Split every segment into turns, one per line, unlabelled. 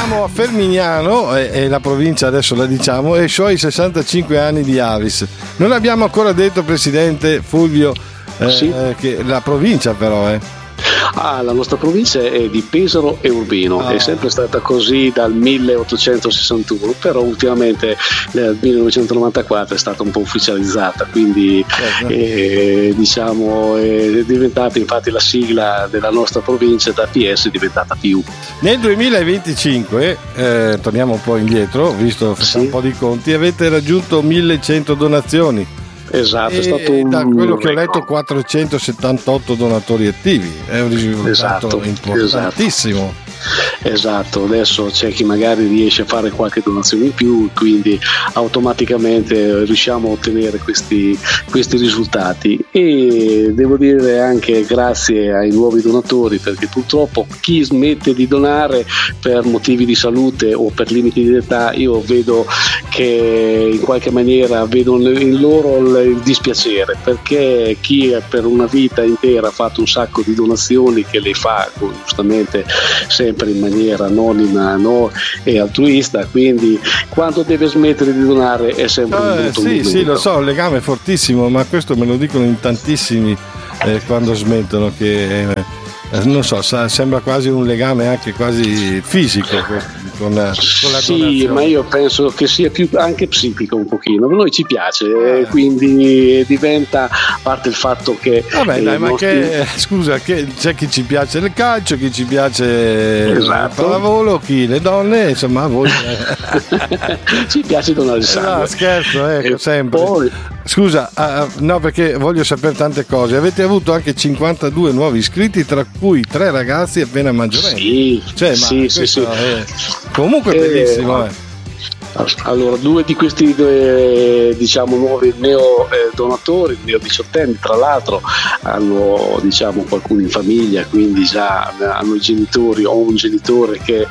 Siamo a Fermignano e la provincia adesso la diciamo e i suoi 65 anni di Avis. Non abbiamo ancora detto, Presidente Fulvio,
sì.
che la provincia però
la nostra provincia è di Pesaro e Urbino, è sempre stata così dal 1861, però ultimamente nel 1994 è stata un po' ufficializzata, quindi diciamo è diventata, infatti la sigla della nostra provincia da PS è diventata PU.
Nel 2025, torniamo un po' indietro, visto un po' di conti, avete raggiunto 1100 donazioni.
Esatto, è stato
da quello che ho letto 478 donatori attivi, è un risultato importantissimo.
Esatto, adesso c'è chi magari riesce a fare qualche donazione in più, quindi automaticamente riusciamo a ottenere questi risultati, e devo dire anche grazie ai nuovi donatori, perché purtroppo chi smette di donare per motivi di salute o per limiti di età, io vedo che in qualche maniera vedo in loro il dispiacere, perché chi per una vita intera ha fatto un sacco di donazioni, che le fa giustamente sempre in maniera anonima e altruista, quindi quando deve smettere di donare è sempre un brutto momento.
Sì, lo so, il legame è fortissimo, ma questo me lo dicono in tantissimi quando smettono, che non so, sembra quasi un legame anche quasi fisico con la donazione.
Ma io penso che sia più anche psichico un pochino, a noi ci piace, quindi diventa, a parte il fatto che
scusa, che c'è chi ci piace il calcio, chi ci piace il pallavolo, chi le donne, insomma a voi
ci piace donare il sangue.
Scherzo, sempre. Poi, scusa, no, perché voglio sapere tante cose. Avete avuto anche 52 nuovi iscritti, tra cui 3 ragazzi appena maggiorenni. Sì. Comunque bellissimo.
Allora, 2 di questi diciamo nuovi neo donatori, neo diciottenni, tra l'altro hanno, diciamo, qualcuno in famiglia, quindi già hanno i genitori o un genitore che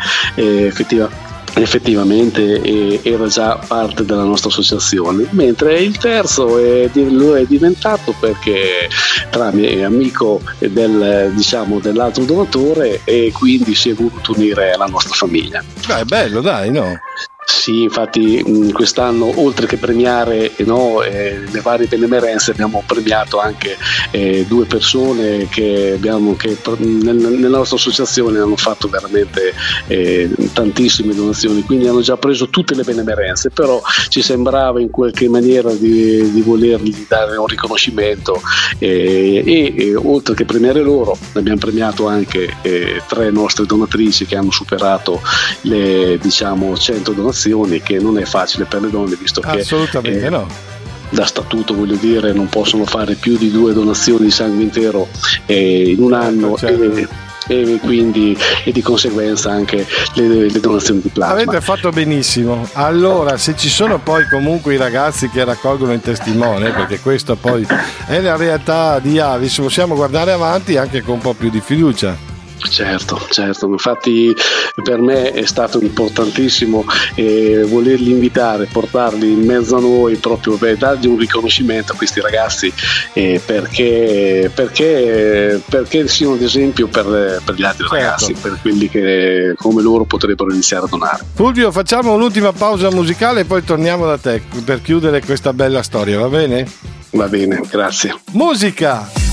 effettivamente era già parte della nostra associazione, mentre il terzo lo è diventato perché tramite amico dell'altro donatore, e quindi si è voluto unire alla nostra famiglia.
È bello, dai, no?
Sì, infatti quest'anno, oltre che premiare le varie benemerenze, abbiamo premiato anche 2 persone che nella nostra associazione hanno fatto veramente tantissime donazioni, quindi hanno già preso tutte le benemerenze, però ci sembrava in qualche maniera di volergli dare un riconoscimento, e oltre che premiare loro, abbiamo premiato anche 3 nostre donatrici che hanno superato le 100 donazioni, che non è facile per le donne, visto che
assolutamente no,
da statuto, voglio dire, non possono fare più di 2 donazioni di sangue intero in un anno, e quindi di conseguenza anche le donazioni di plasma.
Avete fatto benissimo. Allora, se ci sono poi comunque i ragazzi che raccolgono il testimone, perché questa poi è la realtà di Avis, possiamo guardare avanti anche con un po' più di fiducia.
Certo, infatti per me è stato importantissimo volerli invitare, portarli in mezzo a noi, proprio per dargli un riconoscimento a questi ragazzi, perché siano ad esempio per gli altri ragazzi, per quelli che come loro potrebbero iniziare a donare.
Fulvio, facciamo un'ultima pausa musicale e poi torniamo da te per chiudere questa bella storia, va bene?
Va bene, grazie.
Musica!